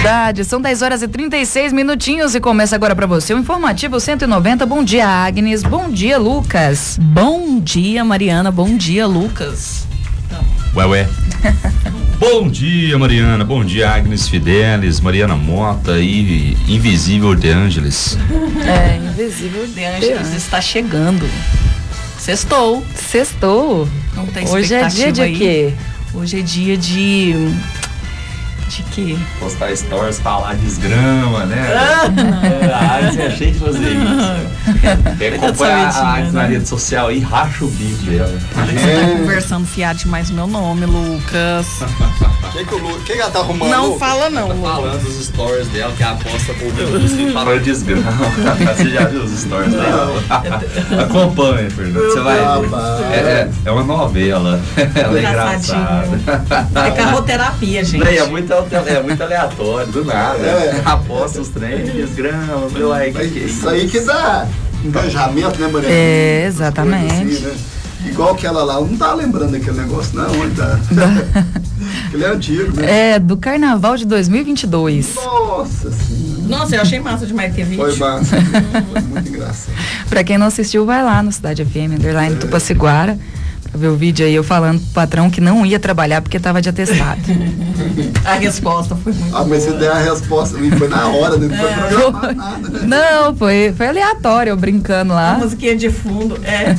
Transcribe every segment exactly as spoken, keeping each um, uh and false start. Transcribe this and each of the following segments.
cidade. São dez horas e trinta e seis minutinhos e começa agora para você o Informativo cento e noventa. Bom dia, Agnes. Bom dia, Lucas. Bom dia, Mariana. Bom dia, Lucas. Ué, ué. Bom dia, Mariana. Bom dia, Agnes Fidelis, Mariana Mota e Invisível De Ângeles. É, Invisível De Ângeles está chegando. Sextou. Sextou. Não tem Hoje é dia de aí. quê? Hoje é dia de... De quê? Postar stories, falar desgrama, né? Ah, a Agnes é cheia de fazer isso. Quer acompanhar a Agnes na rede social aí, racha o bico dela. Você tá conversando fiado demais o meu nome, Lucas. Quem que, o, quem que ela tá arrumando? Não Lucas? fala não, Tá Lucas. falando dos stories dela, que a aposta por música e falando desgrama. Você já viu os stories dela? Acompanha, Fernando. Você vai ver. É, é, é uma novela. Ela é engraçada. É carroterapia, gente. É muito, é muito aleatório, do nada. É. Aposta os trens, desgrama, meu like. Mas isso aí que dá engajamento, né, Mariana? É, exatamente. Assim, né? Igual aquela lá, não tá lembrando daquele negócio, não, ainda. Aquele é antigo, né? É, do Carnaval de dois mil e vinte e dois. Nossa Senhora. Nossa, eu achei massa demais ter vídeo. Foi massa, foi muito engraçado. Pra quem não assistiu, vai lá no Cidade F M, underline Tupaciguara, pra ver o vídeo aí, eu falando pro patrão que não ia trabalhar porque tava de atestado. A resposta foi muito Ah, mas boa. você deu a resposta, foi na hora, né? Não foi É. programado nada, né? Não, foi, foi aleatório, eu brincando A lá. musiquinha de fundo, é.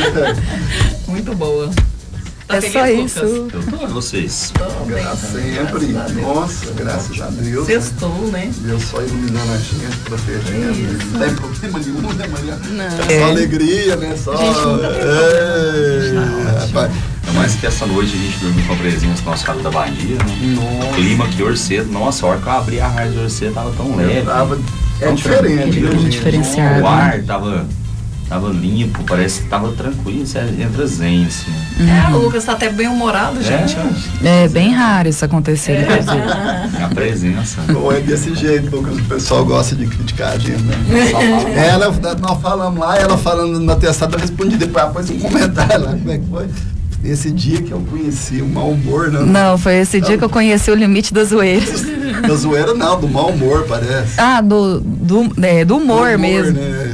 Muito boa. Tá É feliz, só Lucas? isso. Eu tô com vocês. Tô bem Graças também, sempre. graças a Deus. Nossa, graças a Deus. né? Sextou, né? Deus só iluminando a gente, protegendo. Isso. Não tem problema nenhum, né, Mariana? Não. É só alegria, né? Só. A gente nunca tem problema. É, rapaz. É mais que essa noite a gente dormiu com a presença do nosso cara da Bahia, né? Nossa. Clima aqui hoje cedo. Nossa, a hora que eu abri a rádio hoje cedo tava tão leve. Tava, é Tão diferente, tranquilo, né, gente? diferenciado. O ar tava, tava limpo, parece que tava tranquilo. Você entra zen, assim. É, o Lucas tá até bem humorado, gente. hoje. É bem raro isso acontecer, inclusive. A presença. Ou é desse jeito, Lucas, o pessoal gosta de criticar a gente, né? Ela, nós falamos lá, ela falando na testada, eu respondi depois, depois um comentário lá, como é que foi? Esse dia que eu conheci o mau humor, né? Não, foi esse dia que eu conheci o limite das zoeiras. Da zoeira não, do mau humor, parece. Ah, do, do, é, do humor, mesmo. Né?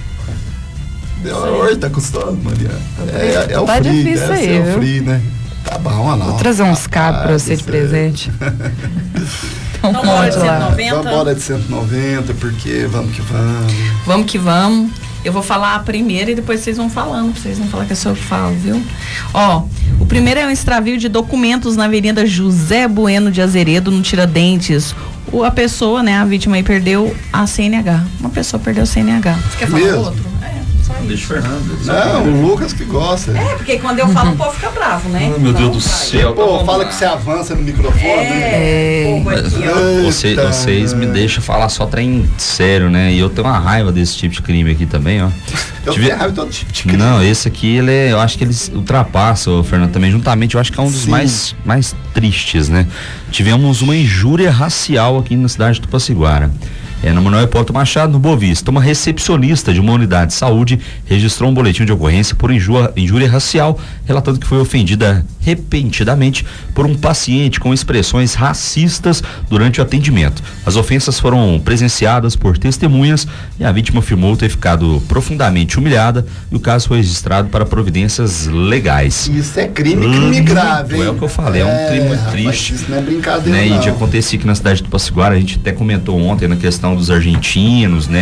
Oi, tá custando, Mariana. É, é o Tá free, difícil deve aí, ser o viu? free, né? Tá bom, olha lá. Vou trazer uns cabos pra você de Rapaz, presente. Então Vamos embora de pode lá. cento e noventa? Vamos embora de cento e noventa, porque vamos que vamos. Vamos que vamos. Eu vou falar a primeira e depois vocês vão falando, pra vocês não falar que é só eu que falo, viu? Ó, o primeiro é um extravio de documentos na Avenida José Bueno de Azeredo, no Tiradentes. O, a pessoa, né, a vítima aí perdeu a C N H. Uma pessoa perdeu a C N H. Você quer falar Mesmo? outro? É, só isso. Deixa o Fernando. Não, o Lucas que gosta. É, porque quando eu falo, o povo fica bravo, né? Ai, meu Deus Não, do vai. céu. Pô, fala que você avança no microfone. né? É, povo aqui, ó. Você- Eita, vocês me né? deixam falar só trem sério, né? E eu tenho uma raiva desse tipo de crime aqui também, ó. Eu Tive- tenho raiva de todo tipo de crime. Não, esse aqui, ele é, eu acho que eles ultrapassam, o Fernando, também juntamente, eu acho que é um dos Sim. mais, mais tristes, né? Tivemos uma injúria racial aqui na cidade de Tupaciguara. É, na Manuel Hipólito Machado, no Boa Vista, uma recepcionista de uma unidade de saúde registrou um boletim de ocorrência por injúria, injúria racial, relatando que foi ofendida repentinamente por um paciente com expressões racistas durante o atendimento. As ofensas foram presenciadas por testemunhas e a vítima afirmou ter ficado profundamente humilhada e o caso foi registrado para providências legais. Isso é crime, crime Muito, grave, hein? é o que eu falei, é um crime muito rapaz, triste. Isso não é brincadeira, Né, e não. de acontecer aqui na cidade de Tupaciguara, a gente até comentou ontem na questão dos argentinos, né,